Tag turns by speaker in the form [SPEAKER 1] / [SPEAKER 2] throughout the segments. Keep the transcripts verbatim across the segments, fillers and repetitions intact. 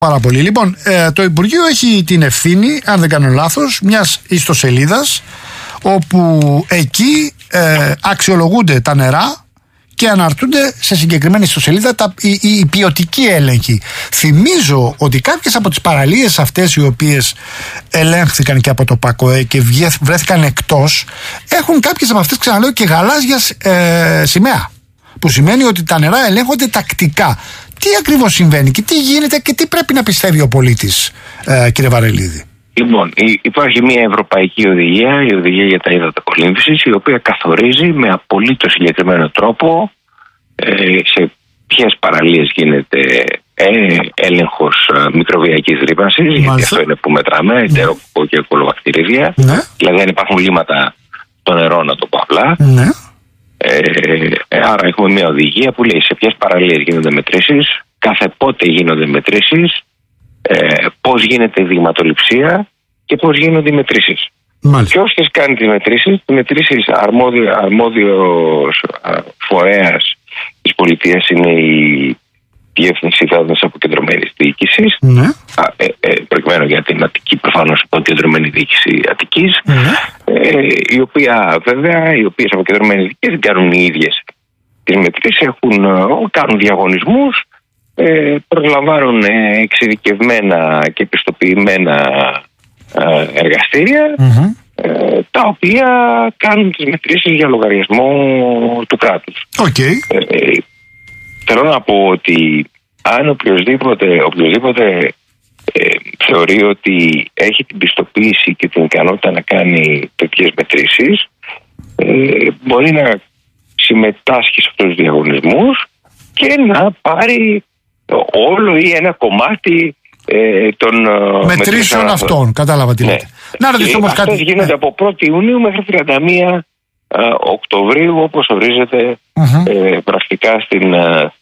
[SPEAKER 1] Πάρα πολύ. Λοιπόν, ε, το Υπουργείο έχει την ευθύνη, αν δεν κάνω λάθος, μιας ιστοσελίδας, όπου εκεί ε, αξιολογούνται τα νερά και αναρτούνται σε συγκεκριμένη ιστοσελίδα τα, οι, οι ποιοτικοί έλεγχοι. Θυμίζω ότι κάποιες από τις παραλίες αυτές, οι οποίες ελέγχθηκαν και από το ΠΑΚΟΕ και βρέθηκαν εκτός, έχουν κάποιες από αυτές, ξαναλέω, και γαλάζια ε, σημαία. Που σημαίνει ότι τα νερά ελέγχονται τακτικά. Τι ακριβώς συμβαίνει και τι γίνεται και τι πρέπει να πιστεύει ο πολίτης, ε, κύριε Βαρελίδη?
[SPEAKER 2] Λοιπόν, υπάρχει μια ευρωπαϊκή οδηγία, η οδηγία για τα ύδατα κολύμβησης, η οποία καθορίζει με απολύτως συγκεκριμένο τρόπο ε, σε ποιες παραλίες γίνεται ε, έλεγχος ε, μικροβιακής ρύπανσης, γιατί αυτό είναι που μετράμε, ναι. εντερόκοκο και κολοβακτηρίδια, ναι. δηλαδή αν υπάρχουν λίμματα στο νερό, να το πω απλά.
[SPEAKER 1] Ναι.
[SPEAKER 2] Ε, άρα έχουμε μια οδηγία που λέει σε ποιες παραλίες γίνονται μετρήσεις, κάθε πότε γίνονται μετρήσεις, ε, πώς γίνεται η δειγματοληψία και πώς γίνονται οι μετρήσεις. Ποιος τις κάνει τις μετρήσεις? Τις μετρήσεις αρμόδιο, αρμόδιος φορέας της πολιτείας είναι η Διεύθυνση Υδάτων Αποκεντρωμένης Διοίκησης,
[SPEAKER 1] ναι.
[SPEAKER 2] ε, ε, προκειμένου για την Αττική, προφανώς Αποκεντρωμένη Διοίκηση Αττικής,
[SPEAKER 1] ναι.
[SPEAKER 2] ε, η οποία βέβαια, οι οποίες αποκεντρωμένες διοίκησεις δεν κάνουν οι ίδιες τις μετρήσεις, έχουν, κάνουν διαγωνισμούς, ε, προσλαμβάνουν εξειδικευμένα και πιστοποιημένα ε, εργαστήρια,
[SPEAKER 1] mm-hmm.
[SPEAKER 2] ε, τα οποία κάνουν τις μετρήσεις για λογαριασμό του κράτους.
[SPEAKER 1] Okay.
[SPEAKER 2] Ε, ε, θέλω να πω ότι αν οποιοδήποτε, οποιοδήποτε ε, θεωρεί ότι έχει την πιστοποίηση και την ικανότητα να κάνει τέτοιες μετρήσεις, ε, μπορεί να συμμετάσχει σε αυτούς τους διαγωνισμούς και να πάρει όλο ή ένα κομμάτι ε, των
[SPEAKER 1] μετρήσεων αυτών. Κατάλαβα τι λέτε.
[SPEAKER 2] Ναι.
[SPEAKER 1] Να ρωτήσω όμως κάτι.
[SPEAKER 2] Γίνονται ναι. από πρώτη Ιουνίου μέχρι τριάντα μία Οκτωβρίου, όπως ορίζεται mm-hmm. ε, πρακτικά στην,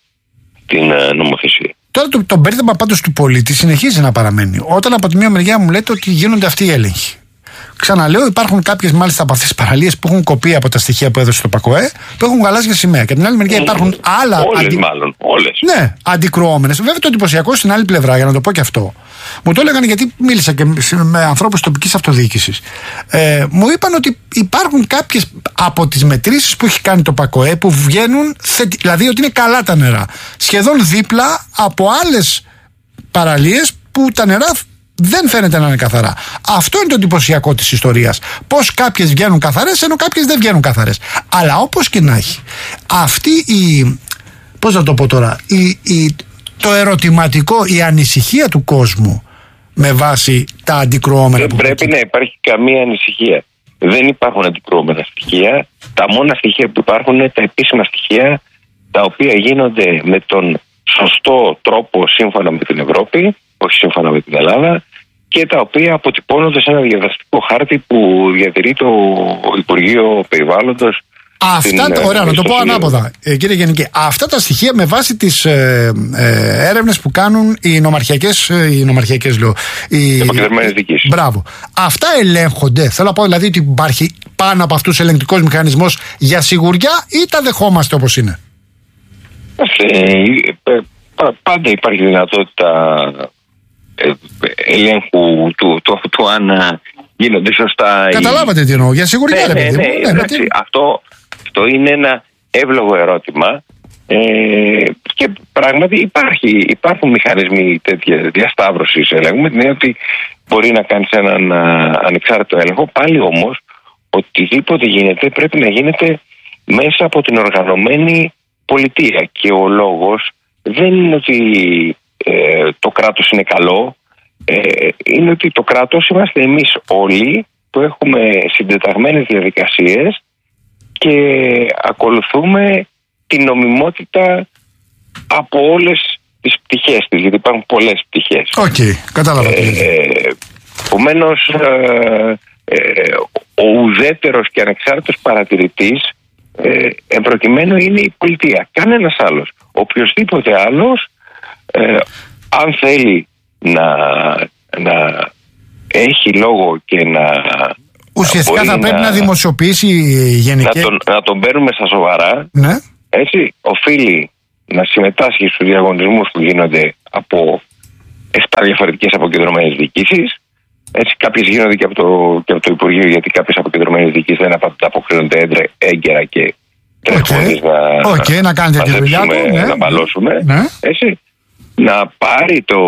[SPEAKER 2] στην νομοθεσία.
[SPEAKER 1] Τώρα το, το μπέρδεμα πάντως του πολίτη συνεχίζει να παραμένει. Όταν από τη μία μεριά μου λέτε ότι γίνονται αυτοί οι έλεγχοι. Ξαναλέω, υπάρχουν κάποιες μάλιστα από αυτές τις παραλίες που έχουν κοπεί από τα στοιχεία που έδωσε το ΠΑΚΟΕ, που έχουν γαλάζια σημαία. Και από την άλλη μεριά υπάρχουν άλλα.
[SPEAKER 2] Όλες,
[SPEAKER 1] αντι...
[SPEAKER 2] μάλλον. Όλες.
[SPEAKER 1] Ναι, αντικρουόμενες. Βέβαια το εντυπωσιακό στην άλλη πλευρά, για να το πω και αυτό. Μου το έλεγαν γιατί μίλησα και με ανθρώπους τοπικής αυτοδιοίκησης. Ε, μου είπαν ότι υπάρχουν κάποιες από τις μετρήσεις που έχει κάνει το ΠΑΚΟΕ που βγαίνουν, δηλαδή ότι είναι καλά τα νερά. Σχεδόν δίπλα από άλλες παραλίες που τα νερά δεν φαίνεται να είναι καθαρά. Αυτό είναι το εντυπωσιακό της ιστορίας. Πώς κάποιες βγαίνουν καθαρές ενώ κάποιες δεν βγαίνουν καθαρές. Αλλά όπως και να έχει, αυτή η. Πώς να το πω τώρα, η, η, το ερωτηματικό, η ανησυχία του κόσμου με βάση τα αντικρουόμενα.
[SPEAKER 2] Δεν πρέπει να υπάρχει καμία ανησυχία. Δεν υπάρχουν αντικρουόμενα στοιχεία. Τα μόνα στοιχεία που υπάρχουν είναι τα επίσημα στοιχεία, τα οποία γίνονται με τον σωστό τρόπο σύμφωνα με την Ευρώπη, όχι σύμφωνα με την Ελλάδα, και τα οποία αποτυπώνονται σε ένα διαδραστικό χάρτη που διατηρεί το Υπουργείο Περιβάλλοντος. Αυτά τα, ωραία, να το πω ανάποδα, ε, κύριε Γενική. Αυτά τα στοιχεία με βάση τις ε, ε, έρευνες που κάνουν οι νομαρχιακές, ε, οι νομαρχιακές λέω, οι αποκεντρωμένες διοικήσεις.
[SPEAKER 1] Μπράβο. Αυτά ελέγχονται. Θέλω να πω δηλαδή ότι υπάρχει πάνω από αυτούς ελεγκτικός μηχανισμός για σιγουριά ή τα δεχόμαστε όπως είναι?
[SPEAKER 2] Ε, ε, πάντα υπάρχει δυνατότητα ε, ελέγχου του, του, του, του αν γίνονται σωστά.
[SPEAKER 1] Καταλάβατε ή... τι εννοώ, για σιγουριά,
[SPEAKER 2] ναι,
[SPEAKER 1] ρε παιδί
[SPEAKER 2] ναι,
[SPEAKER 1] μου.
[SPEAKER 2] ναι,
[SPEAKER 1] Ναι,
[SPEAKER 2] εντάξει, ναι, αυτό, αυτό είναι ένα εύλογο ερώτημα ε, και πράγματι υπάρχει, υπάρχουν μηχανισμοί τέτοια διασταύρωσης ελέγχου, με την έννοια ότι μπορεί να κάνεις έναν α, ανεξάρτητο έλεγχο. Πάλι όμως οτιδήποτε γίνεται πρέπει να γίνεται μέσα από την οργανωμένη πολιτεία, και ο λόγος δεν είναι ότι ε, το κράτος είναι καλό, ε, είναι ότι το κράτος είμαστε εμείς όλοι που έχουμε συντεταγμένες διαδικασίες και ακολουθούμε την νομιμότητα από όλες τις πτυχές της, γιατί υπάρχουν πολλές πτυχές.
[SPEAKER 1] Οκ, okay, κατάλαβα.
[SPEAKER 2] Ε, Επομένως, ε, ε, ο ουδέτερος και ανεξάρτητος παρατηρητής ε, εμπροκειμένου είναι η πολιτεία. Κανένας άλλος. Οποιοςδήποτε άλλος, ε, αν θέλει να, να έχει λόγο και να...
[SPEAKER 1] Ουσιαστικά θα πρέπει να, να δημοσιοποιήσει γενική...
[SPEAKER 2] Να τον, να τον παίρνουμε στα σοβαρά.
[SPEAKER 1] Ναι.
[SPEAKER 2] Έτσι, οφείλει να συμμετάσχει στους διαγωνισμούς που γίνονται από επτά διαφορετικές αποκεντρωμένες διοικήσεις. Έτσι, κάποιες γίνονται και από, το, και από το Υπουργείο, γιατί κάποιες αποκεντρωμένες διοικήσεις δεν αποκρίνονται έγκαιρα και τρέχοντας
[SPEAKER 1] okay.
[SPEAKER 2] να,
[SPEAKER 1] okay, να, κάνετε
[SPEAKER 2] να,
[SPEAKER 1] δουλειά του, ναι.
[SPEAKER 2] να μπαλώσουμε.
[SPEAKER 1] Ναι.
[SPEAKER 2] Έτσι, να πάρει το.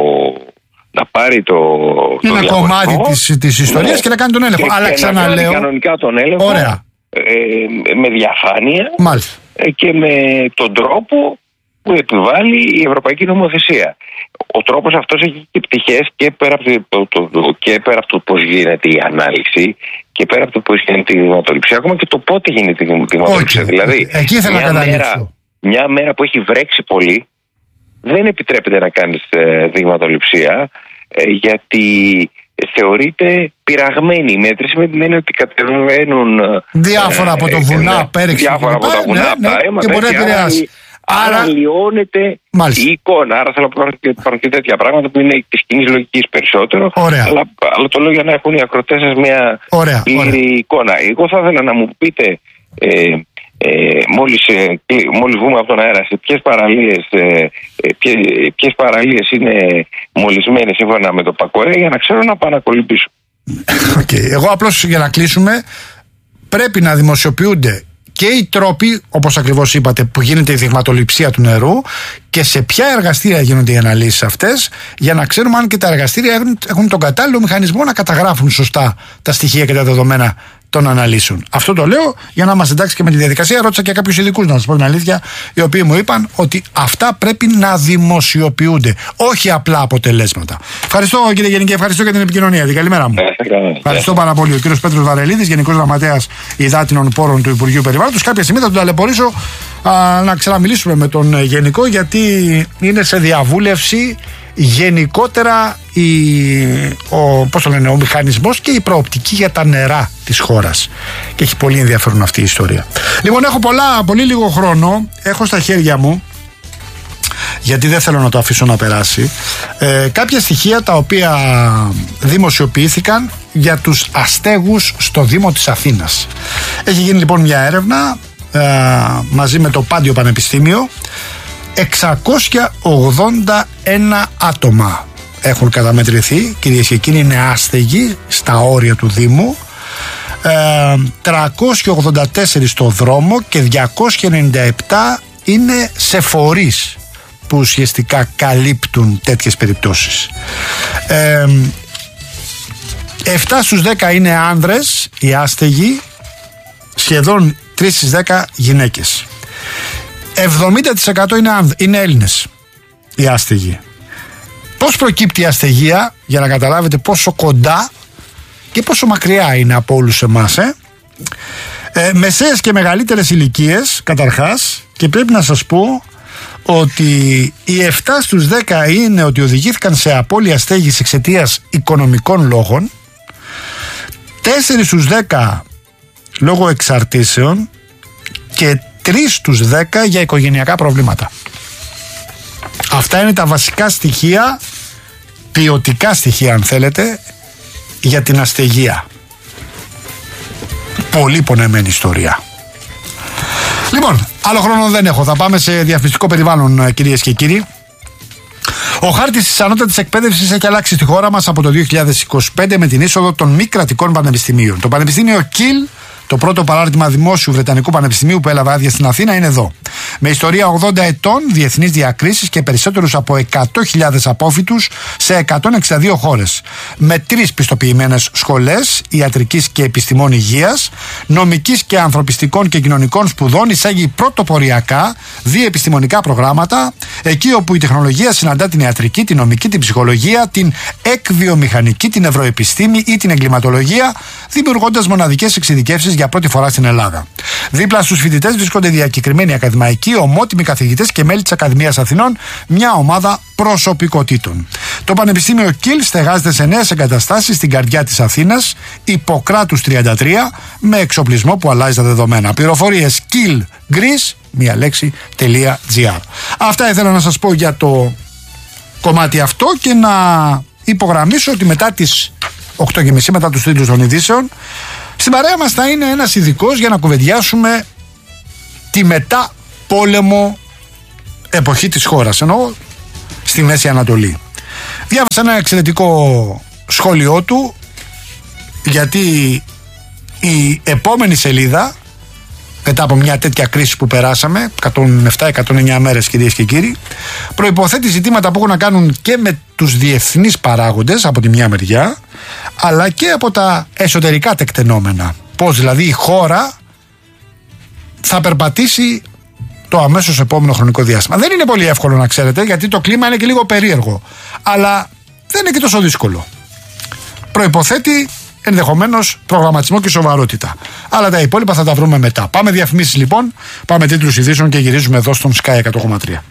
[SPEAKER 2] Να πάρει το.
[SPEAKER 1] Είναι ένα κομμάτι της, της ιστορίας, ναι, και να κάνει τον έλεγχο.
[SPEAKER 2] Και,
[SPEAKER 1] Αλλά
[SPEAKER 2] και
[SPEAKER 1] ξαναλέω.
[SPEAKER 2] Να κάνει κανονικά τον έλεγχο.
[SPEAKER 1] Ωραία.
[SPEAKER 2] Ε, με διαφάνεια.
[SPEAKER 1] Μάλιστα.
[SPEAKER 2] Και με τον τρόπο που επιβάλλει η Ευρωπαϊκή Νομοθεσία. Ο τρόπος αυτός έχει και πτυχές και πέρα από το, το, το, και πέρα από το πώς γίνεται η ανάλυση και πέρα από το πώς γίνεται η δειγματοληψία, ακόμα και το πότε γίνεται η δειγματοληψία. Okay. Δηλαδή,
[SPEAKER 1] εκεί ήθελα
[SPEAKER 2] μια,
[SPEAKER 1] να
[SPEAKER 2] μέρα, μια μέρα που έχει βρέξει πολύ, δεν επιτρέπεται να κάνεις ε, δειγματοληψία, ε, γιατί θεωρείται πειραγμένη η μέτρηση, με την έννοια ότι κατεβαίνουν
[SPEAKER 1] διάφορα ε, από το βουνά, ε, πέριξη,
[SPEAKER 2] διάφορα από τα βουνά, ναι, ναι,
[SPEAKER 1] και μπορεί να επηρεάσει.
[SPEAKER 2] Άρα, άρα λιώνεται η εικόνα. Άρα θέλω να υπάρχουν και τέτοια πράγματα που είναι τη κοινή λογική περισσότερο.
[SPEAKER 1] Ωραία.
[SPEAKER 2] Αλλά, αλλά το λέω για να έχουν οι ακροτές σας μια πλήρη εικόνα. Εγώ θα ήθελα να μου πείτε, ε, ε, μόλις, ε, μόλις βγούμε από τον αέρα, σε ποιες παραλίες, ε, ποιες, ποιες παραλίες είναι μολυσμένες σύμφωνα με το ΠΑΚΟΕ, για να ξέρω να πάω να κολυμπήσω.
[SPEAKER 1] Okay. Εγώ απλώς για να κλείσουμε, πρέπει να δημοσιοποιούνται και οι τρόποι, όπως ακριβώς είπατε, που γίνεται η δειγματοληψία του νερού και σε ποια εργαστήρια γίνονται οι αναλύσεις αυτές, για να ξέρουμε αν και τα εργαστήρια έχουν, έχουν τον κατάλληλο μηχανισμό να καταγράφουν σωστά τα στοιχεία και τα δεδομένα των αναλύσεων. Αυτό το λέω για να μας εντάξει και με τη διαδικασία. Ρώτησα και κάποιους ειδικούς, να σας πω την αλήθεια, οι οποίοι μου είπαν ότι αυτά πρέπει να δημοσιοποιούνται, όχι απλά αποτελέσματα. Ευχαριστώ, κύριε Γενική, ευχαριστώ για την επικοινωνία. Την καλημέρα μου. Ευχαριστώ πάρα πολύ. Ο κύριος Πέτρος Βαρελίδης, Γενικός Γραμματέας Υδάτινων Πόρων του Υπουργείου Περιβάλλοντος. Κάποια στιγμή θα τον ταλαιπωρήσω α, να ξαναμιλήσουμε με τον Γενικό, γιατί είναι σε διαβούλευση γενικότερα η, ο, πώς το λένε, ο μηχανισμός και η προοπτική για τα νερά της χώρας, και έχει πολύ ενδιαφέρον αυτή η ιστορία. Λοιπόν, έχω πολλά, πολύ λίγο χρόνο, έχω στα χέρια μου, γιατί δεν θέλω να το αφήσω να περάσει, ε, κάποια στοιχεία τα οποία δημοσιοποιήθηκαν για τους αστέγους στο Δήμο της Αθήνας. Έχει γίνει λοιπόν μια έρευνα ε, μαζί με το Πάντιο Πανεπιστήμιο. εξακόσια ογδόντα ένα άτομα έχουν καταμετρηθεί, κυρίες και κύριοι, είναι άστεγοι στα όρια του Δήμου, ε, τριακόσιοι ογδόντα τέσσερα στο δρόμο και διακόσιοι ενενήντα επτά είναι σε φορείς που ουσιαστικά καλύπτουν τέτοιες περιπτώσεις. ε, επτά στους δέκα είναι άνδρες οι άστεγοι, σχεδόν τρεις στις δέκα γυναίκες. εβδομήντα τοις εκατό είναι, είναι Έλληνες οι άστεγοι. Πώς προκύπτει η αστεγία, για να καταλάβετε πόσο κοντά και πόσο μακριά είναι από όλους εμάς, ε? Ε, μεσαίες και μεγαλύτερες ηλικίες καταρχάς, και πρέπει να σας πω ότι οι επτά στους δέκα είναι ότι οδηγήθηκαν σε απώλεια στέγης εξαιτίας οικονομικών λόγων, τέσσερα στους δέκα λόγω εξαρτήσεων και τρεις στους δέκα για οικογενειακά προβλήματα. Αυτά είναι τα βασικά στοιχεία, ποιοτικά στοιχεία αν θέλετε, για την αστεγία. Πολύ πονεμένη ιστορία. Λοιπόν, άλλο χρόνο δεν έχω. Θα πάμε σε διαφημιστικό περιβάλλον, κυρίες και κύριοι. Ο χάρτης της ανώτατης εκπαίδευσης έχει αλλάξει στη χώρα μας από το δύο χιλιάδες είκοσι πέντε με την είσοδο των μη κρατικών πανεπιστημίων. Το Πανεπιστήμιο Κιλ, το πρώτο παράρτημα δημόσιου Βρετανικού Πανεπιστημίου που έλαβε άδεια στην Αθήνα, είναι εδώ. Με ιστορία ογδόντα ετών, διεθνείς διακρίσεις και περισσότερους από εκατό χιλιάδες απόφοιτους σε εκατόν εξήντα δύο χώρες. Με τρεις πιστοποιημένες σχολές ιατρικής και επιστημών υγείας, νομικής και ανθρωπιστικών και κοινωνικών σπουδών, εισάγει πρωτοποριακά διεπιστημονικά προγράμματα, εκεί όπου η τεχνολογία συναντά την ιατρική, την νομική, την ψυχολογία, την εκβιομηχανική, την ευρωεπιστήμη ή την εγκληματολογία, δημιουργώντας μοναδικές εξειδικεύσεις για πρώτη φορά στην Ελλάδα. Δίπλα στους φοιτητές βρίσκονται διακεκριμένοι ακαδημαϊκοί, ομότιμοι καθηγητές και μέλη της Ακαδημίας Αθηνών, μια ομάδα προσωπικότητων. Το Πανεπιστήμιο Κιλ στεγάζεται σε νέες εγκαταστάσεις στην καρδιά της Αθήνας, Ιπποκράτους τριάντα τρία, με εξοπλισμό που αλλάζει τα δεδομένα. Πληροφορίες killgreece, μία λέξη, .gr. Αυτά ήθελα να σας πω για το κομμάτι αυτό, και να υπογραμμίσω ότι μετά τις οκτώ και μισή, μετά τους τίτλους των ειδήσεων, στην παρέα μας θα είναι ένας ειδικός για να κουβεντιάσουμε τη μετά πόλεμο εποχή της χώρας, ενώ στη Μέση Ανατολή. Διάβασα ένα εξαιρετικό σχόλιο του, γιατί η επόμενη σελίδα, μετά από μια τέτοια κρίση που περάσαμε, εκατόν επτά εκατόν εννιά μέρες κυρίες και κύριοι, προϋποθέτει ζητήματα που έχουν να κάνουν και με τους διεθνείς παράγοντες από τη μια μεριά, αλλά και από τα εσωτερικά τεκτενόμενα. Πώς δηλαδή η χώρα θα περπατήσει το αμέσως επόμενο χρονικό διάστημα. Δεν είναι πολύ εύκολο να ξέρετε, γιατί το κλίμα είναι και λίγο περίεργο, αλλά δεν είναι και τόσο δύσκολο. Προϋποθέτει ενδεχομένως προγραμματισμό και σοβαρότητα. Αλλά τα υπόλοιπα θα τα βρούμε μετά. Πάμε διαφημίσεις λοιπόν, πάμε τίτλους ειδήσεων και γυρίζουμε εδώ στον Sky εκατό κόμμα τρία.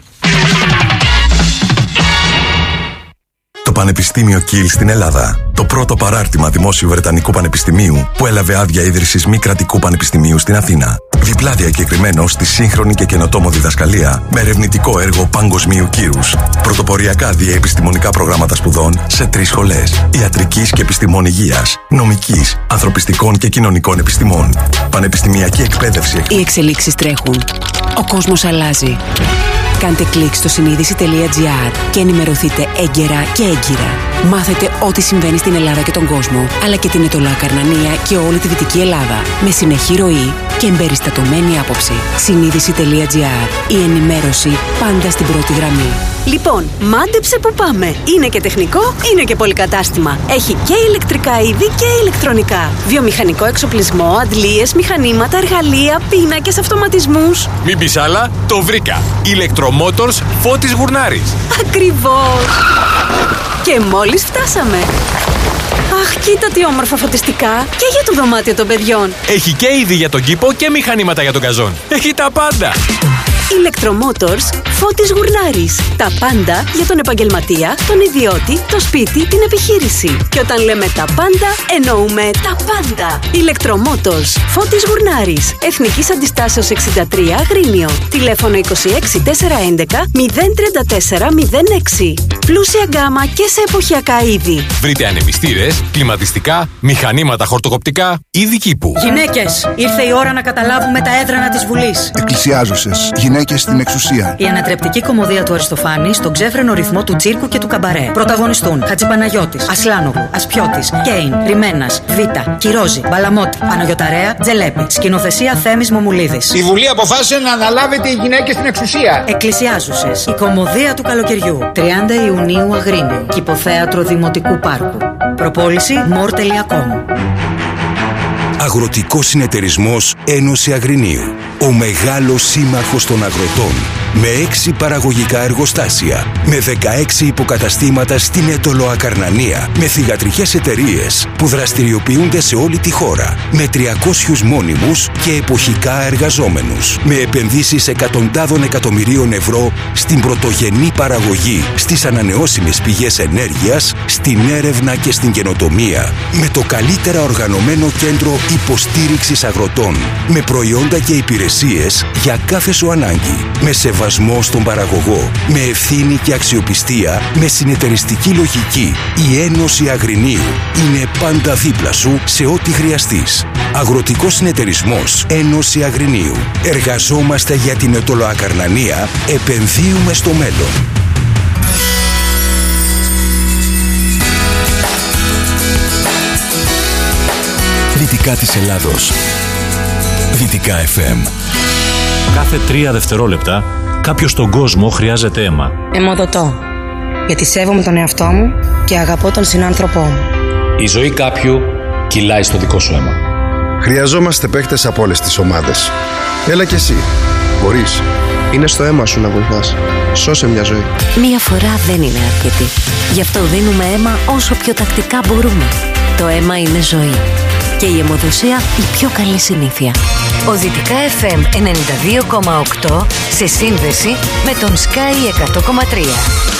[SPEAKER 3] Το Πανεπιστήμιο Κιλ στην Ελλάδα. Το πρώτο παράρτημα δημόσιου Βρετανικού Πανεπιστημίου που έλαβε άδεια ίδρυσης μη κρατικού πανεπιστημίου στην Αθήνα. Διπλά διακεκριμένο στη σύγχρονη και καινοτόμο διδασκαλία με ερευνητικό έργο παγκοσμίου κύρους. Πρωτοποριακά διαεπιστημονικά προγράμματα σπουδών σε τρεις σχολές: ιατρικής και επιστημών υγείας, νομικής, ανθρωπιστικών και κοινωνικών επιστημών. Πανεπιστημιακή εκπαίδευση.
[SPEAKER 4] Οι εξελίξεις τρέχουν. Ο κόσμος αλλάζει. Κάντε κλικ στο συνείδηση τελεία τζι άρ και ενημερωθείτε έγκαιρα και έγκυρα. Μάθετε ό,τι συμβαίνει στην Ελλάδα και τον κόσμο, αλλά και την Αιτωλοακαρνανία και όλη τη Δυτική Ελλάδα. Με συνεχή ροή και εμπεριστατωμένη άποψη. συνείδηση τελεία τζι άρ. Η ενημέρωση πάντα στην πρώτη γραμμή.
[SPEAKER 5] Λοιπόν, μάντεψε που πάμε. Είναι και τεχνικό, είναι και πολυκατάστημα. Έχει και ηλεκτρικά είδη και ηλεκτρονικά. Βιομηχανικό εξοπλισμό, αντλίες, μηχανήματα, εργαλεία, πίνακες, αυτοματισμούς.
[SPEAKER 6] Μην πεις άλλα, το βρήκα. Ηλεκτρομότορς Φώτης Γουρνάρης.
[SPEAKER 5] Ακριβώς. Και μόλις φτάσαμε. Αχ, κοίτα τι όμορφα φωτιστικά. Και για το δωμάτιο των παιδιών.
[SPEAKER 6] Έχει και είδη για τον κήπο και μηχανήματα για τον καζόν. Έχει τα πάντα.
[SPEAKER 5] Ηλεκτρομότορς Φώτης Γουρνάρης. Τα πάντα για τον επαγγελματία, τον ιδιώτη, το σπίτι, την επιχείρηση. Και όταν λέμε τα πάντα, εννοούμε τα πάντα. Ηλεκτρομότορς Φώτης Γουρνάρης. Εθνικής Αντιστάσεως εξήντα τρία Αγρίνιο. Τηλέφωνο είκοσι έξι τετρακόσια έντεκα μηδέν τριάντα τέσσερα μηδέν έξι. Πλούσια γκάμα και σε εποχιακά είδη.
[SPEAKER 6] Βρείτε ανεμιστήρες, κλιματιστικά, μηχανήματα χορτοκοπτικά, είδη κήπου.
[SPEAKER 7] Γυναίκες, ήρθε η ώρα να καταλάβουμε τα έδρανα της Βουλής.
[SPEAKER 8] Εκκλησιάζουσες. Γυναίκες στην εξουσία.
[SPEAKER 7] Η ανατρεπτική κωμωδία του Αριστοφάνη στον ξέφρενο ρυθμό του τσίρκου και του καμπαρέ. Πρωταγωνιστούν Χατζηπαναγιώτης, Ασλάνογλου, Ασπιώτης, Κέιν, Ρημένας, Βίτα, Κυρόζη, Μπαλαμότη, Παναγιωταρέα, Τζελέπη. Σκηνοθεσία Θέμης Μομουλίδης.
[SPEAKER 9] Η Βουλή αποφάσισε να αναλάβετε οι γυναίκες στην εξουσία.
[SPEAKER 7] Εκκλησιάζουσες. Η κωμωδία του καλοκαιριού. τριάντα Ιουνίου Αγρίνιο. Κηποθέατρο Δημοτικού Πάρκου. Προπόληση μορ τελεία κομ.
[SPEAKER 10] Αγροτικός Συνεταιρισμός Ένωση Αγρινίου. Ο μεγάλος σύμμαχος των αγροτών. Με έξι παραγωγικά εργοστάσια. Με δεκαέξι υποκαταστήματα στην Αιτωλοακαρνανία. Με θυγατρικές εταιρείες που δραστηριοποιούνται σε όλη τη χώρα. Με τριακόσιους μόνιμους και εποχικά εργαζόμενους. Με επενδύσεις εκατοντάδων εκατομμυρίων ευρώ στην πρωτογενή παραγωγή, στις ανανεώσιμες πηγές ενέργειας, στην έρευνα και στην καινοτομία. Με το καλύτερα οργανωμένο κέντρο υποστήριξης αγροτών. Με προϊόντα και υπηρεσίες για κάθε σου ανάγκη. Με σεβασμό στον παραγωγό. Με ευθύνη και αξιοπιστία. Με συνεταιριστική λογική. Η Ένωση Αγρινίου είναι πάντα δίπλα σου σε ό,τι χρειαστείς. Αγροτικός Συνεταιρισμός Ένωση Αγρινίου. Εργαζόμαστε για την Αιτωλοακαρνανία. Επενδύουμε στο μέλλον.
[SPEAKER 3] Δυτικά της Ελλάδος. Δυτικά εφ εμ.
[SPEAKER 11] Κάθε τρία δευτερόλεπτα κάποιος στον κόσμο χρειάζεται αίμα.
[SPEAKER 12] Αιμοδοτώ. Γιατί σέβομαι τον εαυτό μου και αγαπώ τον συνάνθρωπό μου.
[SPEAKER 11] Η ζωή κάποιου κυλάει στο δικό σου αίμα.
[SPEAKER 13] Χρειαζόμαστε παίκτες από όλες τις ομάδες. Έλα κι εσύ. Μπορείς. Είναι στο αίμα σου να βοηθάς. Σώσε μια ζωή.
[SPEAKER 14] Μία φορά δεν είναι αρκετή. Γι' αυτό δίνουμε αίμα όσο πιο τακτικά μπορούμε. Το αίμα είναι ζωή. Και η αιμοδοσία η πιο καλή συνήθεια.
[SPEAKER 15] Ο Δυτικά εφ εμ ενενήντα δύο κόμμα οκτώ σε σύνδεση με τον Sky εκατό κόμμα τρία.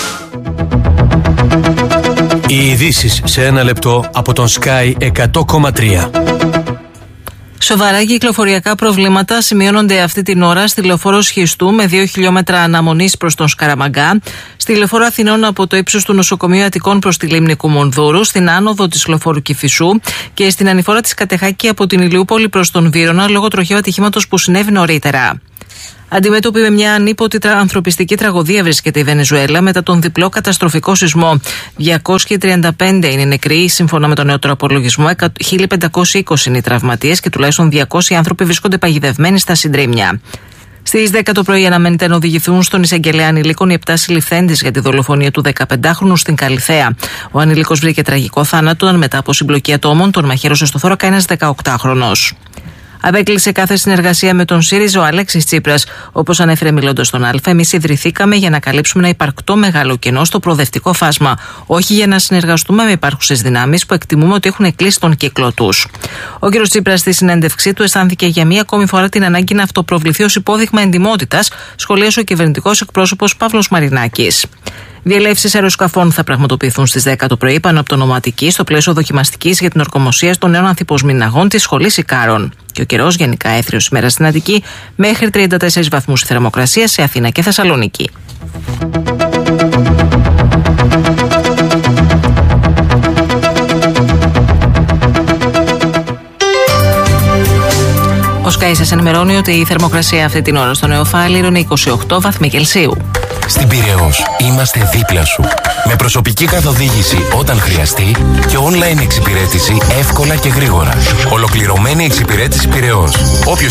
[SPEAKER 16] Οι ειδήσεις σε ένα λεπτό από τον Sky εκατό κόμμα τρία.
[SPEAKER 17] Σοβαρά κυκλοφοριακά προβλήματα σημειώνονται αυτή την ώρα στη λεωφόρο Σχιστού με δύο χιλιόμετρα αναμονής προς τον Σκαραμαγκά, στη λεωφόρο Αθηνών από το ύψος του νοσοκομείου Αττικών προς τη λίμνη Κουμουνδούρου, στην άνοδο της λεωφόρου Κηφισού και στην ανηφόρα της Κατεχάκη από την Ηλιούπολη προς τον Βύρωνα λόγω τροχαίου ατυχήματος που συνέβη νωρίτερα. Αντιμέτωπη με μια ανίποτη ανθρωπιστική τραγωδία βρίσκεται η Βενεζουέλα μετά τον διπλό καταστροφικό σεισμό. διακόσιοι τριάντα πέντε είναι νεκροί, σύμφωνα με τον νεότερο απολογισμό. χίλια πεντακόσιοι είκοσι είναι οι τραυματίες και τουλάχιστον διακόσιοι άνθρωποι βρίσκονται παγιδευμένοι στα συντρίμμια. Στις δέκα το πρωί αναμένεται να οδηγηθούν στον εισαγγελέα ανηλίκων οι επτά συλληφθέντες για τη δολοφονία του δεκαπεντάχρονου στην Καλιθέα. Ο ανήλικος βρήκε τραγικό θάνατο μετά από συμπλοκή ατόμων, τον μαχαίρωσε στο θώρακα ένας δεκαοκτάχρονος. Απέκλεισε κάθε συνεργασία με τον ΣΥΡΙΖΑ ο Αλέξης Τσίπρας. Όπως ανέφερε μιλώντας στον Α, εμείς ιδρυθήκαμε για να καλύψουμε ένα υπαρκτό μεγάλο κενό στο προοδευτικό φάσμα, όχι για να συνεργαστούμε με υπάρχουσες δυνάμεις που εκτιμούμε ότι έχουν κλείσει τον κύκλο τους. Ο κ. Τσίπρας στη συνέντευξή του αισθάνθηκε για μία ακόμη φορά την ανάγκη να αυτοπροβληθεί ως υπόδειγμα εντιμότητας, σχολίασε ο κυβερνητικός εκπρόσωπος Παύλος Μαρινάκης. Διελεύσεις αεροσκαφών θα πραγματοποιηθούν στις δέκα το πρωί πάνω από το Νοματική στο πλαίσιο δοκιμαστικής για την ορκομοσία των νέων ανθιποσμηναγών της Σχολής Ικάρων. Και ο καιρός γενικά έθριος σήμερα στην Αττική μέχρι τριάντα τέσσερις βαθμούς η θερμοκρασία σε Αθήνα και Θεσσαλονίκη. Ο Sky σας ενημερώνει ότι η θερμοκρασία αυτή την ώρα στο Νεοφάλιρο είναι είκοσι οκτώ βαθμοί Κελσίου.
[SPEAKER 18] Στην Πειραιώς είμαστε δίπλα σου. Με προσωπική καθοδήγηση όταν χρειαστεί και online εξυπηρέτηση εύκολα και γρήγορα. Ολοκληρωμένη εξυπηρέτηση Πειραιώς. Όποιος